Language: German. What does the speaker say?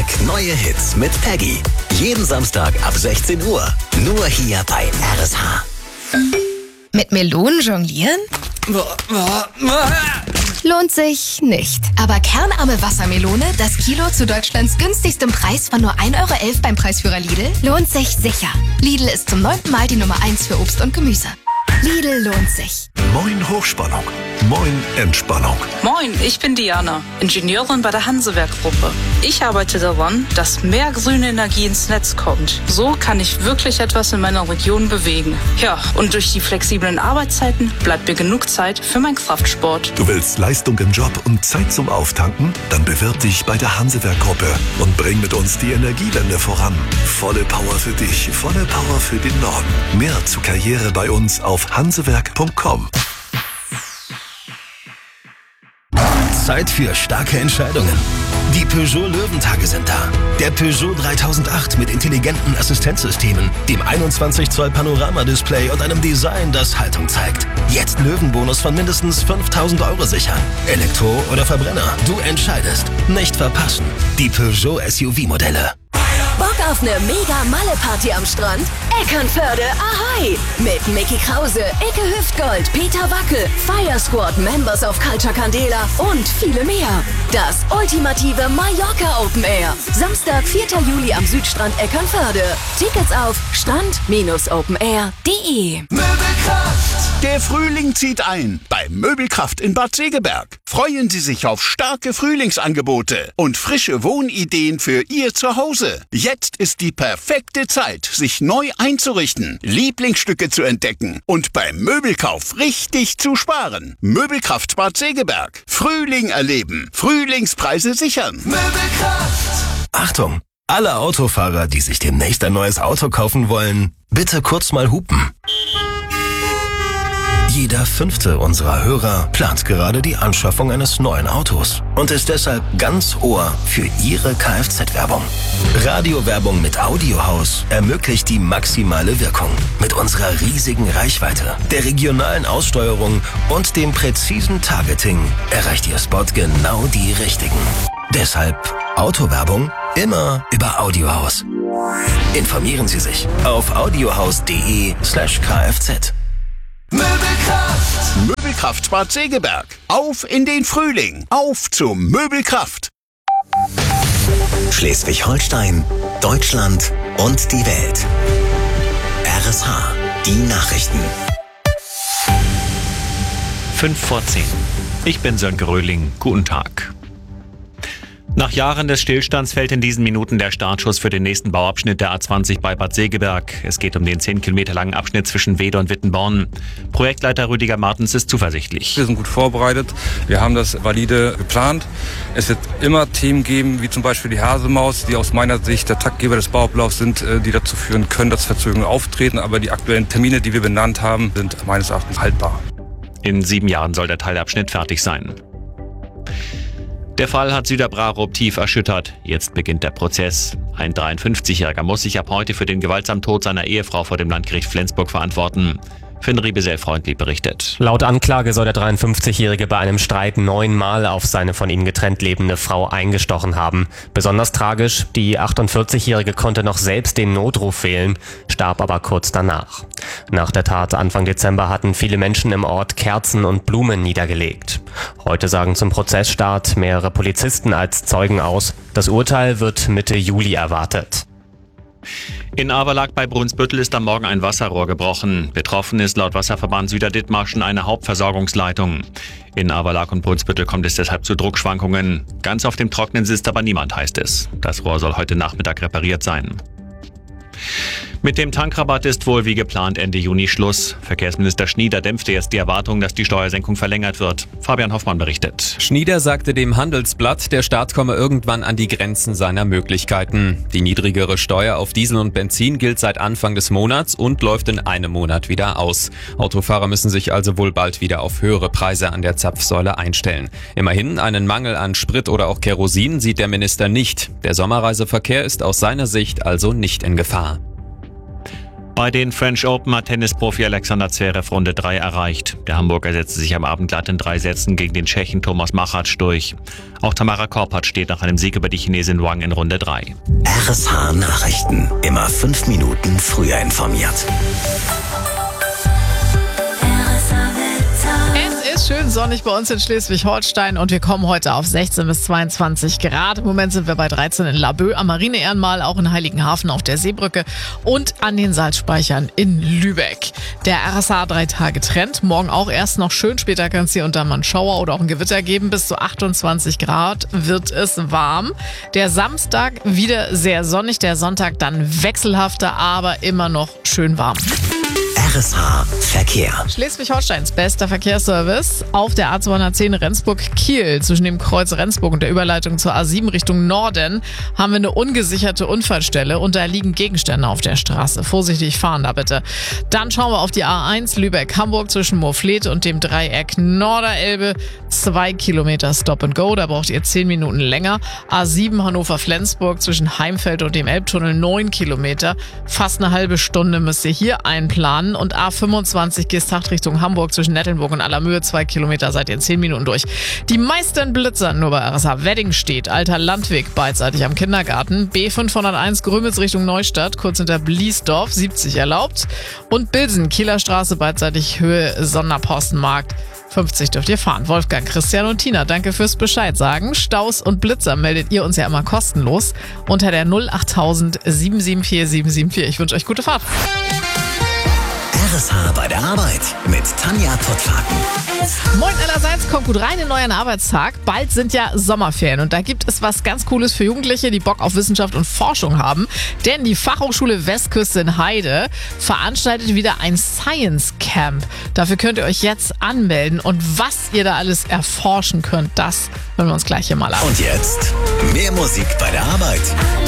neue Hits mit Peggy. Jeden Samstag ab 16 Uhr. Nur hier bei RSH. Mit Melonen jonglieren? Lohnt sich nicht. Aber kernarme Wassermelone, das Kilo zu Deutschlands günstigstem Preis von nur 1,11 € beim Preisführer Lidl, lohnt sich sicher. Lidl ist zum 9. Mal die Nummer 1 für Obst und Gemüse. Lidl lohnt sich. Moin Hochspannung. Moin Entspannung. Moin, ich bin Diana, Ingenieurin bei der Hansewerk-Gruppe. Ich arbeite daran, dass mehr grüne Energie ins Netz kommt. So kann ich wirklich etwas in meiner Region bewegen. Ja, und durch die flexiblen Arbeitszeiten bleibt mir genug Zeit für meinen Kraftsport. Du willst Leistung im Job und Zeit zum Auftanken? Dann bewirb dich bei der Hansewerk-Gruppe und bring mit uns die Energiewende voran. Volle Power für dich, volle Power für den Norden. Mehr zur Karriere bei uns auf hansewerk.com. Zeit für starke Entscheidungen. Die Peugeot Löwentage sind da. Der Peugeot 3008 mit intelligenten Assistenzsystemen, dem 21 Zoll Panoramadisplay und einem Design, das Haltung zeigt. Jetzt Löwenbonus von mindestens 5.000 € sichern. Elektro oder Verbrenner, du entscheidest. Nicht verpassen. Die Peugeot SUV-Modelle. Bock auf eine Mega-Malle-Party am Strand? Eckernförde Ahai! Mit Mickey Krause, Icke Hüftgold, Peter Wackel, Fire Squad, Members of Culture Candela und viele mehr. Das ultimative Mallorca Open Air. Samstag, 4. Juli am Südstrand Eckernförde. Tickets auf strand-openair.de. Möbelkraft! Der Frühling zieht ein bei Möbelkraft in Bad Segeberg. Freuen Sie sich auf starke Frühlingsangebote und frische Wohnideen für Ihr Zuhause. Jetzt ist die perfekte Zeit, sich neu einzurichten, Lieblingsstücke zu entdecken und beim Möbelkauf richtig zu sparen. Möbelkraft Bad Segeberg. Frühling erleben. Frühlingspreise sichern. Möbelkraft! Achtung! Alle Autofahrer, die sich demnächst ein neues Auto kaufen wollen, bitte kurz mal hupen. Jeder 5. unserer Hörer plant gerade die Anschaffung eines neuen Autos und ist deshalb ganz Ohr für Ihre Kfz-Werbung. Radiowerbung mit Audiohaus ermöglicht die maximale Wirkung. Mit unserer riesigen Reichweite, der regionalen Aussteuerung und dem präzisen Targeting erreicht Ihr Spot genau die Richtigen. Deshalb Autowerbung immer über Audiohaus. Informieren Sie sich auf audiohaus.de/kfz. Möbelkraft! Möbelkraft Bad Segeberg. Auf in den Frühling. Auf zum Möbelkraft. Schleswig-Holstein, Deutschland und die Welt. RSH, die Nachrichten. 5:10. Ich bin Sönke Röhling. Guten Tag. Nach Jahren des Stillstands fällt in diesen Minuten der Startschuss für den nächsten Bauabschnitt der A20 bei Bad Segeberg. Es geht um den 10 Kilometer langen Abschnitt zwischen Weede und Wittenborn. Projektleiter Rüdiger Martens ist zuversichtlich. Wir sind gut vorbereitet. Wir haben das valide geplant. Es wird immer Themen geben, wie zum Beispiel die Hasemaus, die aus meiner Sicht der Taktgeber des Bauablaufs sind, die dazu führen können, dass Verzögerungen auftreten. Aber die aktuellen Termine, die wir benannt haben, sind meines Erachtens haltbar. In 7 Jahren soll der Teilabschnitt fertig sein. Der Fall hat Süderbrarup tief erschüttert. Jetzt beginnt der Prozess. Ein 53-Jähriger muss sich ab heute für den gewaltsamen Tod seiner Ehefrau vor dem Landgericht Flensburg verantworten. Finn Riebesell-Freundli berichtet. Laut Anklage soll der 53-Jährige bei einem Streit 9-mal auf seine von ihm getrennt lebende Frau eingestochen haben. Besonders tragisch, die 48-Jährige konnte noch selbst den Notruf wählen, starb aber kurz danach. Nach der Tat Anfang Dezember hatten viele Menschen im Ort Kerzen und Blumen niedergelegt. Heute sagen zum Prozessstart mehrere Polizisten als Zeugen aus. Das Urteil wird Mitte Juli erwartet. In Averlak bei Brunsbüttel ist am Morgen ein Wasserrohr gebrochen. Betroffen ist laut Wasserverband Süderdithmarschen eine Hauptversorgungsleitung. In Averlak und Brunsbüttel kommt es deshalb zu Druckschwankungen. Ganz auf dem Trockenen sitzt aber niemand, heißt es. Das Rohr soll heute Nachmittag repariert sein. Mit dem Tankrabatt ist wohl wie geplant Ende Juni Schluss. Verkehrsminister Schnieder dämpfte jetzt die Erwartung, dass die Steuersenkung verlängert wird. Fabian Hoffmann berichtet. Schnieder sagte dem Handelsblatt, der Staat komme irgendwann an die Grenzen seiner Möglichkeiten. Die niedrigere Steuer auf Diesel und Benzin gilt seit Anfang des Monats und läuft in einem Monat wieder aus. Autofahrer müssen sich also wohl bald wieder auf höhere Preise an der Zapfsäule einstellen. Immerhin, einen Mangel an Sprit oder auch Kerosin sieht der Minister nicht. Der Sommerreiseverkehr ist aus seiner Sicht also nicht in Gefahr. Bei den French Open hat Tennisprofi Alexander Zverev Runde 3 erreicht. Der Hamburger setzte sich am Abend glatt in 3 Sätzen gegen den Tschechen Thomas Machac durch. Auch Tamara Korpat steht nach einem Sieg über die Chinesin Wang in Runde 3. RSH Nachrichten. Immer 5 Minuten früher informiert. Es ist schön sonnig bei uns in Schleswig-Holstein und wir kommen heute auf 16 bis 22 Grad. Im Moment sind wir bei 13 in Laboe am Marineehrenmal, auch in Heiligenhafen auf der Seebrücke und an den Salzspeichern in Lübeck. Der RSA 3 Tage Trend. Morgen auch erst noch schön, später kann es hier und da mal einen Schauer oder auch ein Gewitter geben. Bis zu 28 Grad wird es warm. Der Samstag wieder sehr sonnig, der Sonntag dann wechselhafter, aber immer noch schön warm. RSH Verkehr. Schleswig-Holsteins bester Verkehrsservice auf der A210 Rendsburg-Kiel. Zwischen dem Kreuz Rendsburg und der Überleitung zur A7 Richtung Norden haben wir eine ungesicherte Unfallstelle und da liegen Gegenstände auf der Straße. Vorsichtig fahren da bitte. Dann schauen wir auf die A1 Lübeck-Hamburg zwischen Moorfleet und dem Dreieck Norderelbe. 2 Kilometer Stop and Go, da braucht ihr 10 Minuten länger. A7 Hannover-Flensburg zwischen Heimfeld und dem Elbtunnel 9 Kilometer. Fast eine halbe Stunde müsst ihr hier einplanen. Und A25 Geesthacht Richtung Hamburg zwischen Nettelnburg und Allermöhe 2 Kilometer seid ihr in 10 Minuten durch. Die meisten Blitzer nur bei RSH Weddingstedt, Alter Landweg beidseitig am Kindergarten. B501 Grömitz Richtung Neustadt, kurz hinter Bliesdorf, 70 erlaubt. Und Bilsen, Kieler Straße beidseitig Höhe Sonderpostenmarkt. 50 dürft ihr fahren. Wolfgang, Christian und Tina, danke fürs Bescheid sagen. Staus und Blitzer meldet ihr uns ja immer kostenlos unter der 08000 774 774. Ich wünsche euch gute Fahrt. RSH bei der Arbeit mit Tanja Pottwagen. Moin allerseits, kommt gut rein in den neuen Arbeitstag. Bald sind ja Sommerferien und da gibt es was ganz Cooles für Jugendliche, die Bock auf Wissenschaft und Forschung haben. Denn die Fachhochschule Westküste in Heide veranstaltet wieder ein Science Camp. Dafür könnt ihr euch jetzt anmelden und was ihr da alles erforschen könnt, das hören wir uns gleich hier mal an. Und jetzt mehr Musik bei der Arbeit.